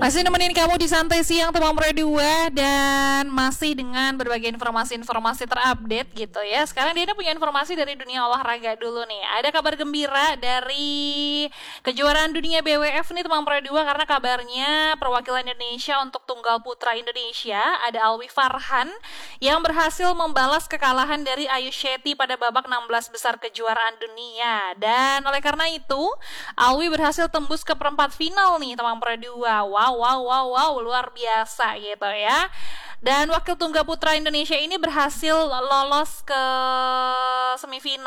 Masih nemenin kamu di Santai Siang Teman Pro 2 dan masih dengan berbagai informasi-informasi terupdate gitu ya. Sekarang Dina punya informasi dari dunia olahraga dulu nih. Ada kabar gembira dari kejuaraan dunia BWF nih Teman Pro 2 karena kabarnya perwakilan Indonesia untuk tunggal putra Indonesia ada Alwi Farhan yang berhasil membalas kekalahan dari Ayush Shetty pada babak 16 besar kejuaraan dunia. Dan oleh karena itu, Alwi berhasil tembus ke perempat final nih Teman Pro 2. Wow, luar biasa gitu ya. Dan wakil tunggal putra Indonesia ini berhasil lolos ke semifinal